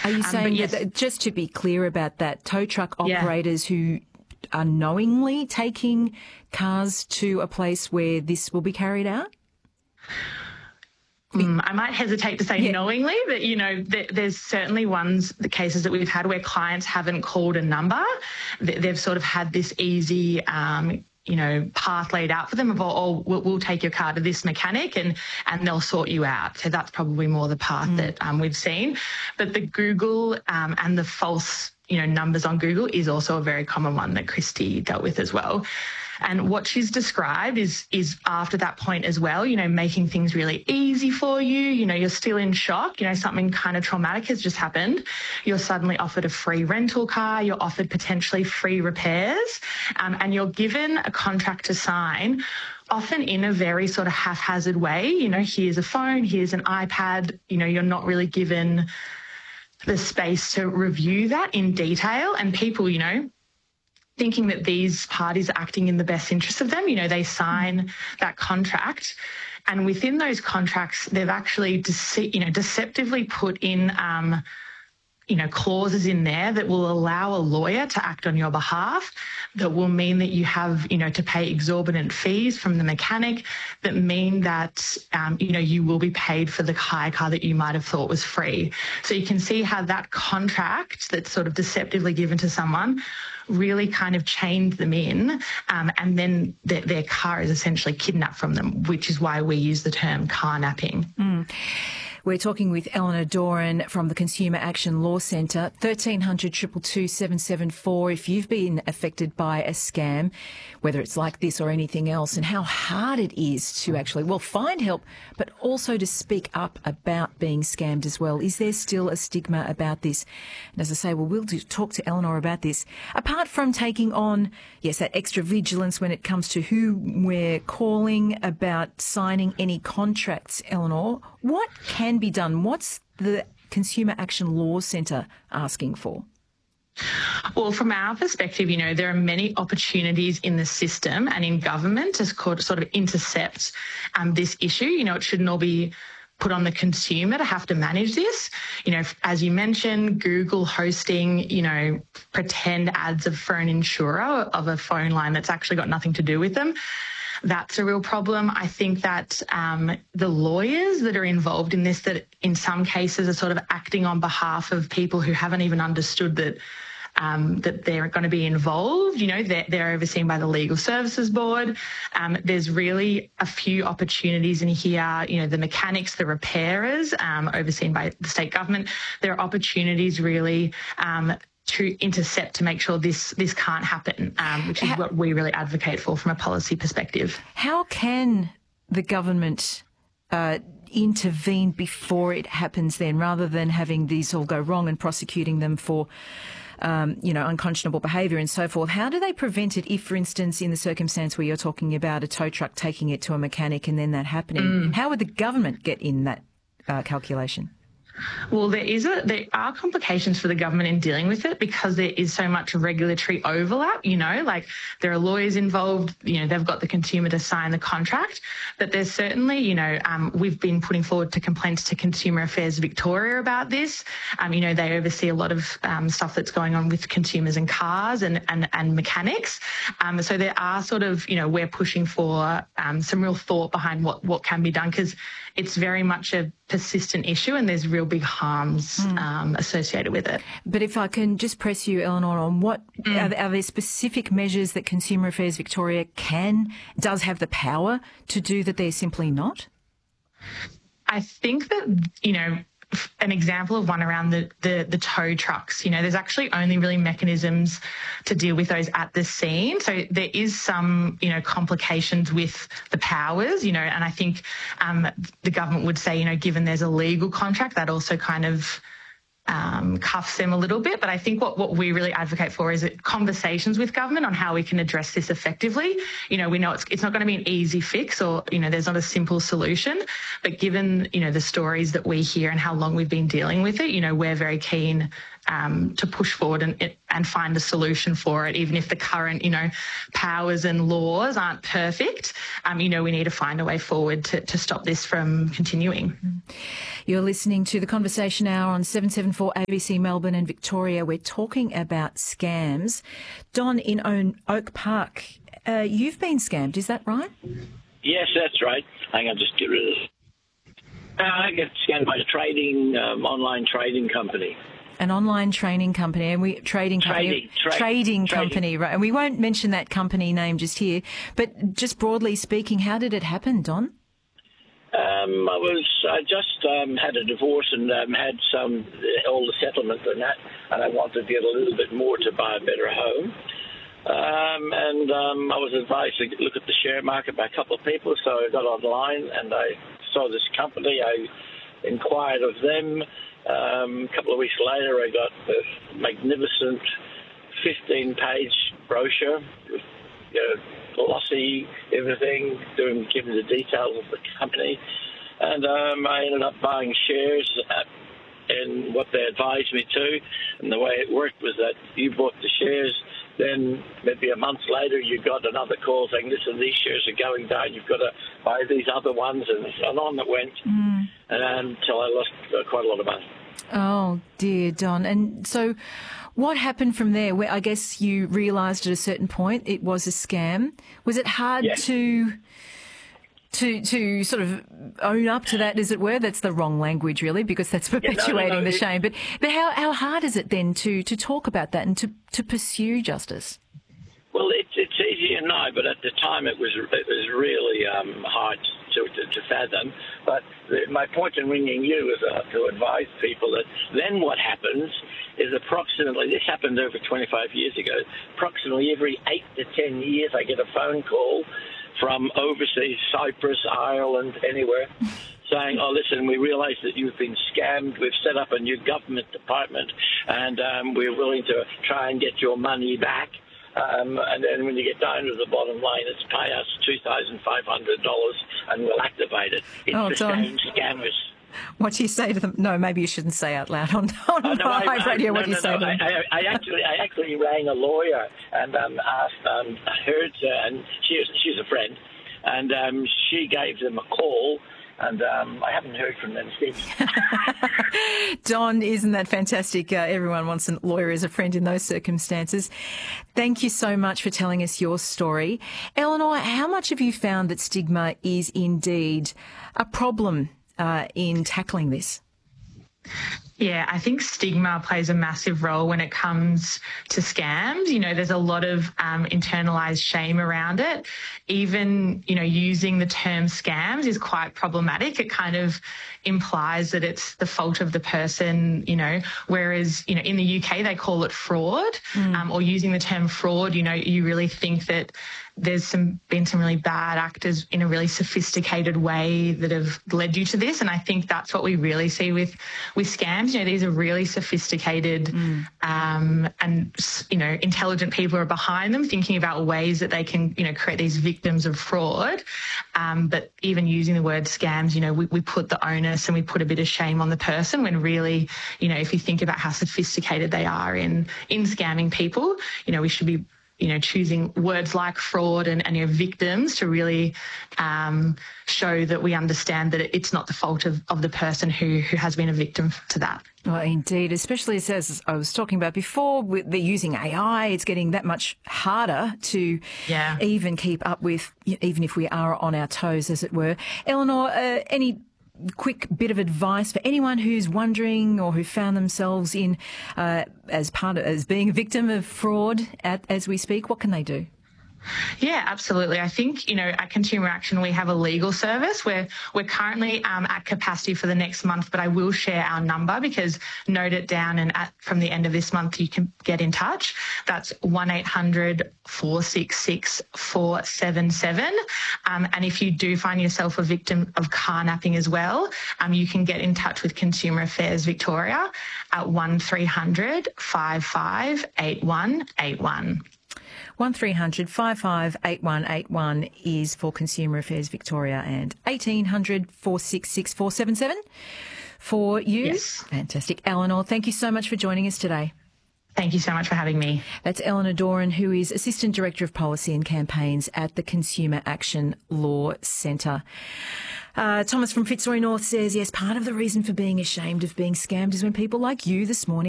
Are you saying that, just to be clear about that, tow truck operators who are knowingly taking cars to a place where this will be carried out? I might hesitate to say knowingly, but, you know, there's certainly the cases that we've had where clients haven't called a number. They've sort of had this easy, path laid out for them of, we'll take your car to this mechanic and they'll sort you out. So that's probably more the path that we've seen. But the Google and the false, numbers on Google is also a very common one that Christy dealt with as well. And what she's described is after that point as well, making things really easy for you. You're still in shock. Something kind of traumatic has just happened. You're suddenly offered a free rental car. You're offered potentially free repairs. And you're given a contract to sign, often in a very sort of haphazard way. Here's a phone, here's an iPad. You're not really given the space to review that in detail. And people, thinking that these parties are acting in the best interest of them, they sign that contract. And within those contracts, they've actually deceptively put in, clauses in there that will allow a lawyer to act on your behalf, that will mean that you have, to pay exorbitant fees from the mechanic, that mean that, you will be paid for the hire car that you might have thought was free. So you can see how that contract that's sort of deceptively given to someone really kind of chained them in, and then their car is essentially kidnapped from them, which is why we use the term car napping. We're talking with Eleanor Doran from the Consumer Action Law Centre. 1300 222 774 if you've been affected by a scam, whether it's like this or anything else, and how hard it is to actually, find help, but also to speak up about being scammed as well. Is there still a stigma about this? And as I say, we'll talk to Eleanor about this. Apart from taking on, that extra vigilance when it comes to who we're calling, about signing any contracts, Eleanor, what can be done? What's the Consumer Action Law Centre asking for? Well, from our perspective, there are many opportunities in the system and in government to sort of intercept this issue. It shouldn't all be put on the consumer to have to manage this. As you mentioned, Google hosting, pretend ads for an insurer of a phone line that's actually got nothing to do with them. That's a real problem. I think that the lawyers that are involved in this, that in some cases are sort of acting on behalf of people who haven't even understood that they're going to be involved. They're overseen by the Legal Services Board. There's really a few opportunities in here. The mechanics, the repairers, overseen by the state government. There are opportunities really to intercept, to make sure this can't happen, which is what we really advocate for from a policy perspective. How can the government intervene before it happens then, rather than having these all go wrong and prosecuting them for unconscionable behaviour and so forth? How do they prevent it if, for instance, in the circumstance where you're talking about a tow truck taking it to a mechanic and then that happening, how would the government get in that calculation? Well, there are complications for the government in dealing with it because there is so much regulatory overlap, like there are lawyers involved, they've got the consumer to sign the contract, but there's certainly, we've been putting forward to complaints to Consumer Affairs Victoria about this. They oversee a lot of stuff that's going on with consumers and cars and mechanics. So there are sort of, we're pushing for some real thought behind what can be done, because it's very much a persistent issue and there's real big harms associated with it. But if I can just press you, Eleanor, on what are there specific measures that Consumer Affairs Victoria does have the power to do that they're simply not? I think that, an example of one around the tow trucks, there's actually only really mechanisms to deal with those at the scene. So there is some, complications with the powers, and I think the government would say, given there's a legal contract, that also kind of cuffs them a little bit. But I think what we really advocate for is conversations with government on how we can address this effectively. We know it's not going to be an easy fix, or, there's not a simple solution. But given, the stories that we hear and how long we've been dealing with it, we're very keen to push forward and find a solution for it, even if the current, powers and laws aren't perfect. We need to find a way forward to stop this from continuing. You're listening to the Conversation Hour on 774 ABC Melbourne and Victoria. We're talking about scams. Don, in Oak Park, you've been scammed, is that right? Yes, that's right. Hang on, just get rid of this. I get scammed by a online trading company. An online training company, and trading company, right? And we won't mention that company name just here, but just broadly speaking, how did it happen, Don? I just had a divorce and had all the settlement and that, and I wanted to get a little bit more to buy a better home. I was advised to look at the share market by a couple of people, so I got online and I saw this company. I inquired of them. A couple of weeks later, I got this magnificent 15-page brochure with glossy everything, giving the details of the company. And I ended up buying shares in what they advised me to. And the way it worked was that you bought the shares, then maybe a month later you got another call saying, listen, these shares are going down, you've got to buy these other ones, and on it went until I lost quite a lot of money. Oh, dear, Don. And so what happened from there? Where I guess you realised at a certain point it was a scam. Was it hard to sort of own up to that, as it were? That's the wrong language, really, because that's perpetuating the shame. But how hard is it then to talk about that and to pursue justice? Well, it's easier now, but at the time it was really hard to fathom. But my point in ringing you is to advise people that then what happens is this happened over 25 years ago, approximately every 8 to 10 years I get a phone call from overseas, Cyprus, Ireland, anywhere, saying, oh, listen, we realise that you've been scammed. We've set up a new government department and we're willing to try and get your money back. And then when you get down to the bottom line, it's pay us $2,500 and we'll activate it. It's the same scammers. What do you say to them? No, maybe you shouldn't say out loud on live radio. What do you say to them? I actually rang a lawyer and asked her and she's a friend, and she gave them a call. And I haven't heard from them since. Don, isn't that fantastic? Everyone wants a lawyer as a friend in those circumstances. Thank you so much for telling us your story. Eleanor, how much have you found that stigma is indeed a problem in tackling this? Yeah, I think stigma plays a massive role when it comes to scams. There's a lot of internalised shame around it. Even, using the term scams is quite problematic. It kind of implies that it's the fault of the person, whereas, in the UK they call it fraud, or using the term fraud, you really think that there's been some really bad actors in a really sophisticated way that have led you to this. And I think that's what we really see with scams. These are really sophisticated and, intelligent people are behind them, thinking about ways that they can, create these victims of fraud. But even using the word scams, we put the onus and we put a bit of shame on the person when really, if you think about how sophisticated they are in scamming people, we should be choosing words like fraud and victims to really show that we understand that it's not the fault of the person who has been a victim to that. Well, indeed, especially as I was talking about before, they're using AI. It's getting that much harder to even keep up with, even if we are on our toes, as it were. Eleanor, any quick bit of advice for anyone who's wondering or who found themselves in as being a victim of fraud as we speak? What can they do? Yeah, absolutely. I think, at Consumer Action, we have a legal service where we're currently at capacity for the next month, but I will share our number because note it down and from the end of this month, you can get in touch. That's 1-800-466-477. And if you do find yourself a victim of carnapping as well, you can get in touch with Consumer Affairs Victoria at 1300 55 8181. 1300 55 8181 is for Consumer Affairs Victoria, and 1800 466 477 for you. Yes. Fantastic. Eleanor, thank you so much for joining us today. Thank you so much for having me. That's Eleanor Doran, who is Assistant Director of Policy and Campaigns at the Consumer Action Law Centre. Thomas from Fitzroy North says, yes, part of the reason for being ashamed of being scammed is when people like you this morning